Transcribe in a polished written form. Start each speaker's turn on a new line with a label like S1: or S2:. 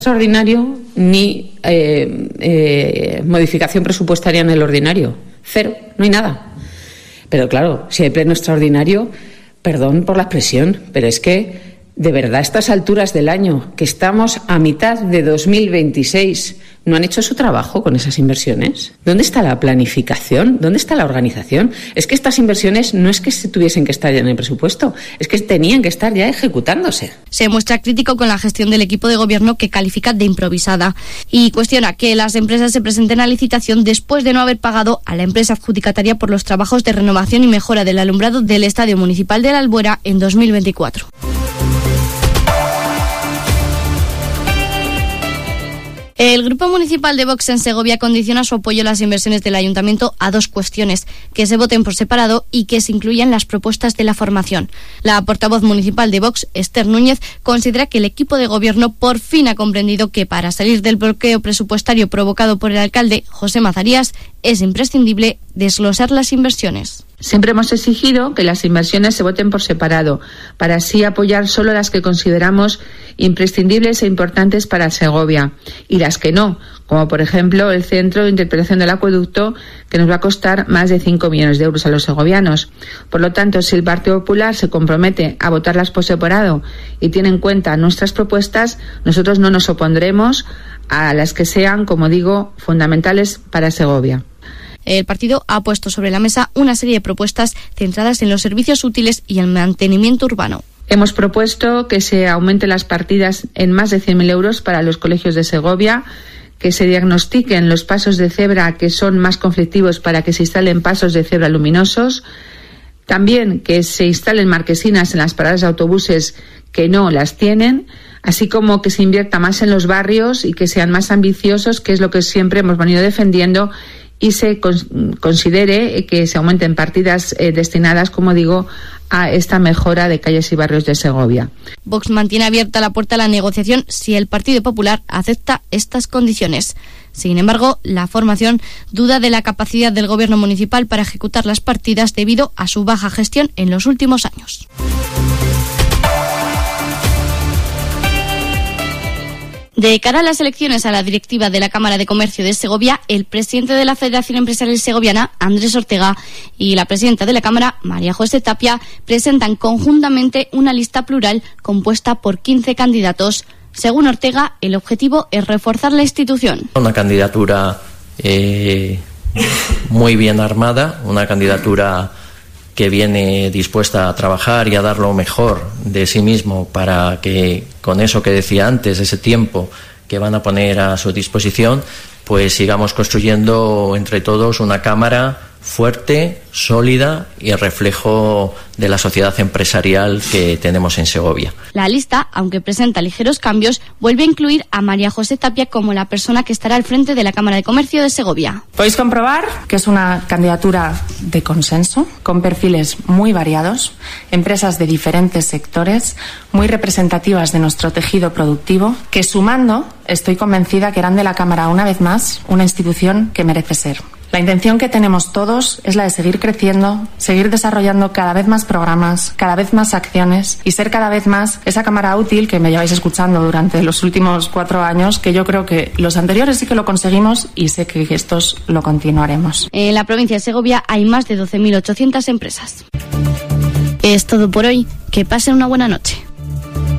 S1: Extraordinario ni modificación presupuestaria en el ordinario. Cero, no hay nada. Pero claro, si hay pleno extraordinario, perdón por la expresión, pero es que de verdad a estas alturas del año, que estamos a mitad de 2026, ¿no han hecho su trabajo con esas inversiones? ¿Dónde está la planificación? ¿Dónde está la organización? Es que estas inversiones no es que se tuviesen que estar ya en el presupuesto, es que tenían que estar ya ejecutándose.
S2: Se muestra crítico con la gestión del equipo de gobierno, que califica de improvisada, y cuestiona que las empresas se presenten a licitación después de no haber pagado a la empresa adjudicataria por los trabajos de renovación y mejora del alumbrado del Estadio Municipal de la Albuera en 2024. El Grupo Municipal de Vox en Segovia condiciona su apoyo a las inversiones del Ayuntamiento a dos cuestiones: que se voten por separado y que se incluyan las propuestas de la formación. La portavoz municipal de Vox, Esther Núñez, considera que el equipo de gobierno por fin ha comprendido que para salir del bloqueo presupuestario provocado por el alcalde José Mazarías es imprescindible desglosar las inversiones.
S3: Siempre hemos exigido que las inversiones se voten por separado, para así apoyar solo las que consideramos imprescindibles e importantes para Segovia, y las que no, como por ejemplo el Centro de Interpretación del Acueducto, que nos va a costar más de 5 millones de euros a los segovianos. Por lo tanto, si el Partido Popular se compromete a votarlas por separado y tiene en cuenta nuestras propuestas, nosotros no nos opondremos a las que sean, como digo, fundamentales para Segovia.
S2: El partido ha puesto sobre la mesa una serie de propuestas centradas en los servicios útiles y el mantenimiento urbano.
S3: Hemos propuesto que se aumenten las partidas en más de 100.000 euros para los colegios de Segovia, que se diagnostiquen los pasos de cebra que son más conflictivos para que se instalen pasos de cebra luminosos, también que se instalen marquesinas en las paradas de autobuses que no las tienen, así como que se invierta más en los barrios y que sean más ambiciosos, que es lo que siempre hemos venido defendiendo, y se considere que se aumenten partidas destinadas, como digo, a esta mejora de calles y barrios de Segovia.
S2: Vox mantiene abierta la puerta a la negociación si el Partido Popular acepta estas condiciones. Sin embargo, la formación duda de la capacidad del gobierno municipal para ejecutar las partidas debido a su baja gestión en los últimos años. De cara a las elecciones a la directiva de la Cámara de Comercio de Segovia, el presidente de la Federación Empresarial Segoviana, Andrés Ortega, y la presidenta de la Cámara, María José Tapia, presentan conjuntamente una lista plural compuesta por 15 candidatos. Según Ortega, el objetivo es reforzar la institución.
S4: Una candidatura muy bien armada, una candidatura que viene dispuesta a trabajar y a dar lo mejor de sí mismo para que, con eso que decía antes, ese tiempo que van a poner a su disposición, pues sigamos construyendo entre todos una Cámara fuerte, sólida y reflejo de la sociedad empresarial que tenemos en Segovia.
S2: La lista, aunque presenta ligeros cambios, vuelve a incluir a María José Tapia como la persona que estará al frente de la Cámara de Comercio de Segovia.
S5: Podéis comprobar que es una candidatura de consenso, con perfiles muy variados, empresas de diferentes sectores, muy representativas de nuestro tejido productivo, que sumando, estoy convencida que harán de la Cámara una vez más una institución que merece ser. La intención que tenemos todos es la de seguir creciendo, seguir desarrollando cada vez más programas, cada vez más acciones y ser cada vez más esa cámara útil que me lleváis escuchando durante los últimos 4 años, que yo creo que los anteriores sí que lo conseguimos y sé que estos lo continuaremos.
S2: En la provincia de Segovia hay más de 12.800 empresas. Es todo por hoy. Que pasen una buena noche.